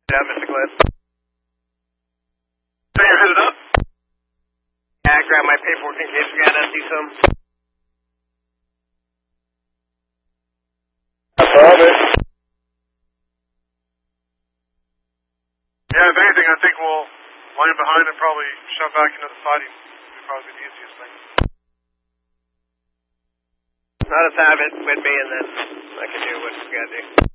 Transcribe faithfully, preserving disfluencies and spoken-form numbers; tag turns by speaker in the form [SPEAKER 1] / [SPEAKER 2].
[SPEAKER 1] Yeah, Mister Glenn.
[SPEAKER 2] So you're headed up?
[SPEAKER 1] Yeah, I grabbed my paperwork in case we gotta see some.
[SPEAKER 2] Above it. Yeah, if anything, I think we'll line behind and probably shove back into the siding. It'll probably be the easiest thing.
[SPEAKER 1] Let us have it with me, and then I can do what we gotta do.